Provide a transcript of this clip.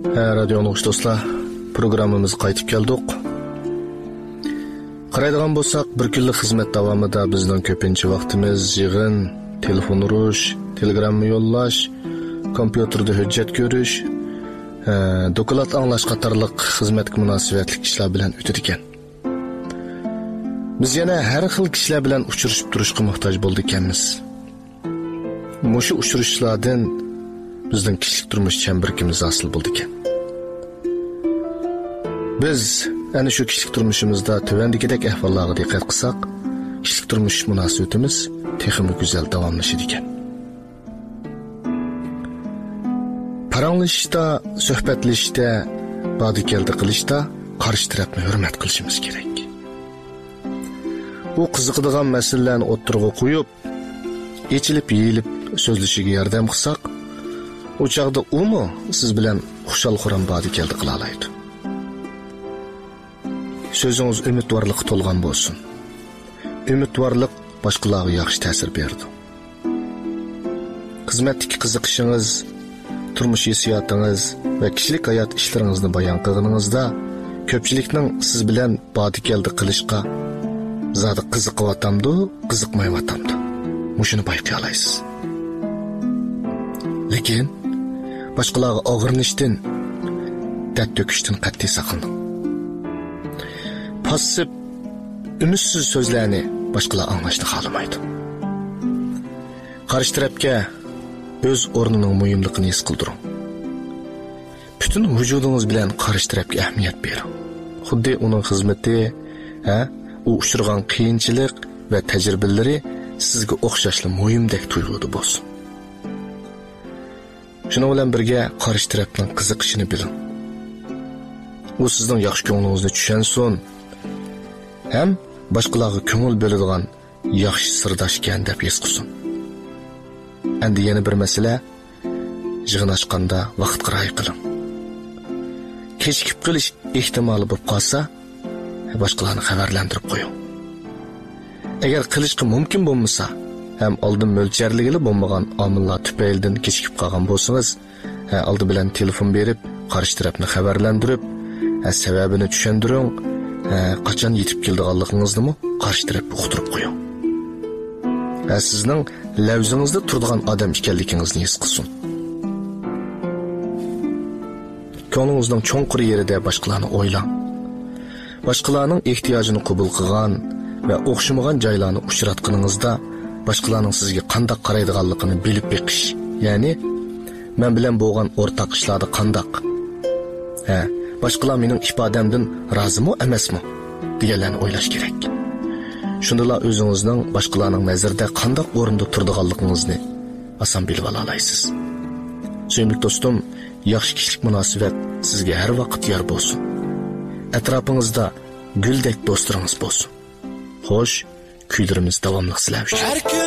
Radio Anlıqış dostlar, programımız qaytib keldik. Qaraydigan bolsaq, bir kunlik xizmat davomida bizning ko'pincha vaqtimiz yig'in, telefon urish, telegramma yo'llash, kompyuterda hujjat ko'rish, doklad anglash qatorliq xizmatga munosabatli kishilar bilan o'tadi ekan. Biz yana har xil kishilar bilan uchrashib turishga muhtoj bo'ldik ekanmiz. Mushu uchrashishlardan bizning kishilik turmush chambarimiz hosil bo'ldi ekan. Biz ana shu kishilik turmushimizda tövandagidek ahvollarga diqqat qilsak, kishilik turmush munosabatimiz texmi go'zal davomlashadi ekan. Paranglashishda, suhbatlashishda, badikeldi qilishda qarshi tarafni hurmat qilishimiz kerak. U qiziqadigan masalalarni o'ttirg'a qo'yib, echilib yeyilib so'zlashiga yordam qilsak, o chaqda umi siz bilan xushal-xuram badikeldi qila oladi. Sözünüz ümidvarlıqqa to'lgan bo'lsin. Ümidvarlık boshqalarga yaxshi ta'sir berdi. Xizmatdagi qiziqishingiz, turmush hissiyotingiz va kishilik hayot ishlaringizni bayon qilganingizda ko'pchilikning siz bilan badikeldi qilishga zodi qiziqayotamdi, qiziqmayotamdi. Mushuni bayqay olasiz. Lekin boshqalarga og'irnishdan, dard to'kishdan qat'iy saqlaning. Passiv, ümidsiz sözlerini başkalar anlaşını xalamaydı. Qarşı tarafga öz o'rnining muhimligini his qildiring. Bütün vücudunuz bilan qarşı tarafga ahamiyat bering. Xuddi uning xizmati, u uchirgan qiyinchilik va tajribalari sizga o'xshashli muhimdek tuyuladi bo'lsin. Shuning bilan birga qarşı tarafning qiziqishini biling. U sizning yaxshi ko'nglingizni tushunsin. Hem başqalarga ko'ngil bo'ladigan yaxshi sirdosh ekan deb his qilsin. Endi yana bir masala, yig'in ochganda vaqtga rioya qiling. Kechikib qilish ehtimoli bo'lib qolsa, boshqalarni xabarlantirib qo'ying. Agar qilishga mumkin bo'lmasa, ham oldin mo'ljalligili bo'lmagan omillar tufaylidan kechikib qolgan bo'lsangiz, oldi bilan telefon berib, qarshi tarafni xabarlantirib, sababini tushuntiring. Qachon yetib keldiganligingizni qarshi tarafga uqtirib qo'ying. Sizning lavzingizda turadigan odam ekanligingizni his qilsin. Ko'nglingizning cho'nqir yerida boshqalarni o'ylang. Boshqalarning ehtiyojini qabul qilgan va o'xshamagan joylarni uchratganingizda boshqalarning sizga qanday qaraydiganligini bilib beqish, ya'ni men bilan bo'lgan o'rtaq ishlarda qanday boshqalar mening ifodamdan rozimi emasmi deganlarni o'ylash kerak. Shundala o'zingizning boshqalarning nazarida qanday o'rinda turadiganligingizni oson bilib olasiz. Sevimli do'stim, yaxshi kishilik munosabat sizga har vaqt yor bo'lsin. Atrofingizda guldek do'stlaringiz bo'lsin. Xo'sh, kuylarimiz davomli sizlar uchun.